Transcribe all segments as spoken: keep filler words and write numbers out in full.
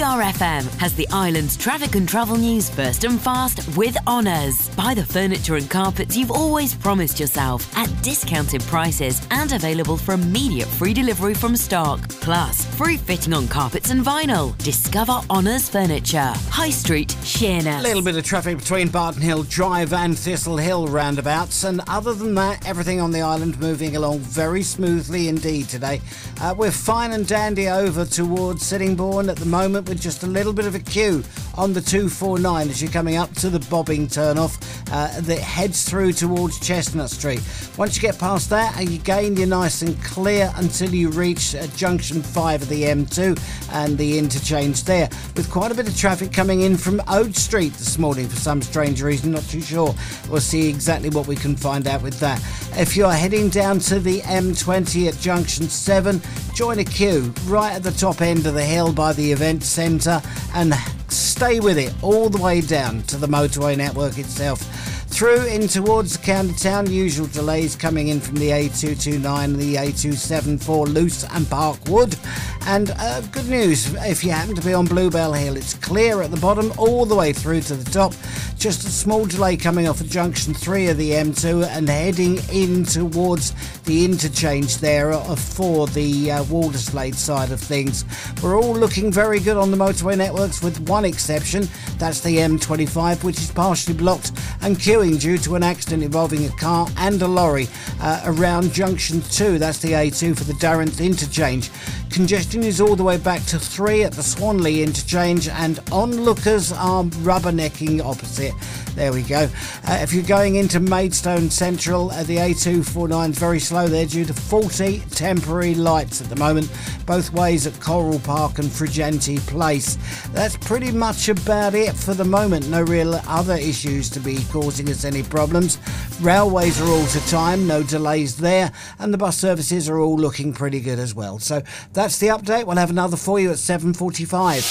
R F M has the island's traffic and travel news first and fast with Honours. Buy the furniture and carpets you've always promised yourself at discounted prices and available for immediate free delivery from stock. Plus, free fitting on carpets and vinyl. Discover Honours Furniture. High Street, Sheerness. A little bit of traffic between Barton Hill Drive and Thistle Hill roundabouts, and other than that, everything on the island moving along very smoothly indeed today. Uh, we're fine and dandy over towards Sittingbourne at the moment, with just a little bit of a queue on the two forty-nine as you're coming up to the bobbing turn-off uh, that heads through towards Chestnut Street. Once you get past that, again, you're nice and clear until you reach uh, junction five of the M two and the interchange there, with quite a bit of traffic coming in from Ode Street this morning for some strange reason. Not too sure. We'll see exactly what we can find out with that. If you're heading down to the M twenty at junction seven, join a queue right at the top end of the hill by the event centre and stay with it all the way down to the motorway network itself. Through in towards the county town, usual delays coming in from the A two twenty-nine and the A two seventy-four Luce and Parkwood. And uh, good news, if you happen to be on Bluebell Hill, it's clear at the bottom all the way through to the top. Just a small delay coming off at junction three of the M two and heading in towards the interchange there for the uh, Walderslade side of things. We're all looking very good on the motorway networks, with one exception. That's the M twenty-five, which is partially blocked and queuing due to an accident involving a car and a lorry uh, around junction two. That's the A two for the Durrant interchange. Congestion is all the way back to three at the Swanley interchange, and onlookers are rubbernecking opposite. There we go. Uh, if you're going into Maidstone Central, uh, the A two forty-nine is very slow there due to faulty temporary lights at the moment, both ways at Coral Park and Frigenti Place. That's pretty much about it for the moment. No real other issues to be causing us any problems. Railways are all to time, no delays there, and the bus services are all looking pretty good as well. So that's the update. We'll have another for you at seven forty-five.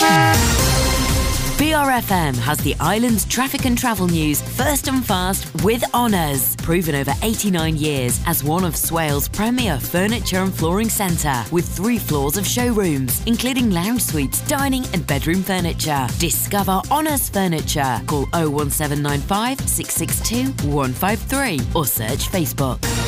B R F M has the island's traffic and travel news first and fast with Honours. Proven over eighty-nine years as one of Swale's premier furniture and flooring centre, with three floors of showrooms, including lounge suites, dining and bedroom furniture. Discover Honours Furniture. Call oh one seven nine five, six six two, one five three or search Facebook.